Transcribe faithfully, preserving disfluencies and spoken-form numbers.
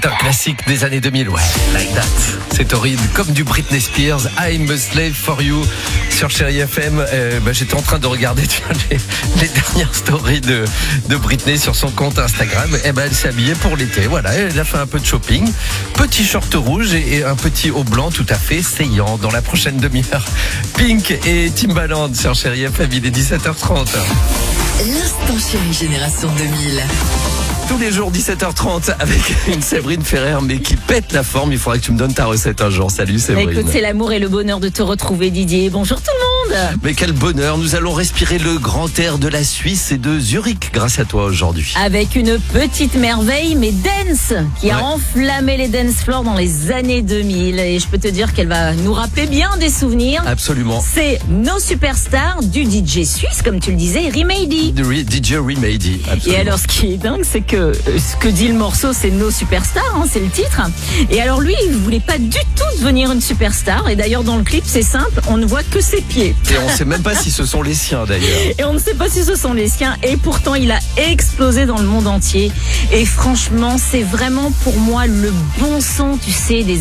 C'est un classique des années deux mille, ouais, like that. C'est horrible, comme du Britney Spears, I'm a slave for you sur Chérie F M. Euh, bah, j'étais en train de regarder tu vois, les, les dernières stories de, de Britney sur son compte Instagram. Et ben, elle s'est habillée pour l'été, voilà, elle a fait un peu de shopping. Petit short rouge et, et un petit haut blanc tout à fait saillant. Dans la prochaine demi-heure, Pink et Timbaland sur Chérie F M, il est dix-sept heures trente. L'instant Chérie Génération deux mille. Tous les jours dix-sept heures trente avec une Séverine Ferrer mais qui pète la forme. Il faudra que tu me donnes ta recette un jour. Salut Séverine. Écoute, c'est l'amour et le bonheur de te retrouver, Didier. Bonjour tout le monde. Mais quel bonheur. Nous allons respirer le grand air de la Suisse et de Zurich grâce à toi aujourd'hui. Avec une petite merveille, mais dance, qui a Ouais. enflammé les dance floors dans les années deux mille. Et je peux te dire qu'elle va nous rappeler bien des souvenirs. Absolument. C'est nos superstars du D J suisse, comme tu le disais, Remedy. D J Remedy. Et alors, ce qui est dingue, c'est que euh, ce que dit le morceau, c'est nos superstars, hein, c'est le titre. Et alors lui, il voulait pas du tout devenir une superstar. Et d'ailleurs, dans le clip, c'est simple, on ne voit que ses pieds. Et on sait même pas si ce sont les siens d'ailleurs. Et on ne sait pas si ce sont les siens. Et pourtant, il a explosé dans le monde entier. Et franchement, c'est vraiment pour moi le bon son, tu sais, des